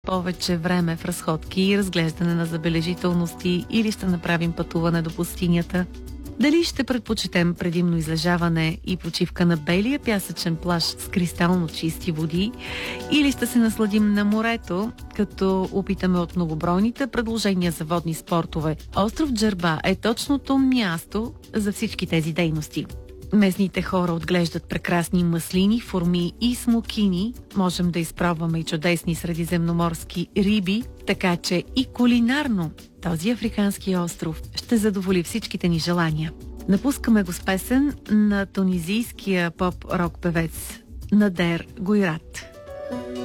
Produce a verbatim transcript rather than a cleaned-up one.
Повече време в разходки и разглеждане на забележителности или ще направим пътуване до пустинята. Дали ще предпочетем предимно излежаване и почивка на белия пясъчен плаж с кристално чисти води или ще се насладим на морето, като опитаме от многобройните предложения за водни спортове. Остров Джерба е точното място за всички тези дейности. Местните хора отглеждат прекрасни маслини, форми и смокини. Можем да изпробваме и чудесни средиземноморски риби, така че и кулинарно този африкански остров ще задоволи всичките ни желания. Напускаме го с песен на тунизийския поп-рок певец Надер Гуйрат.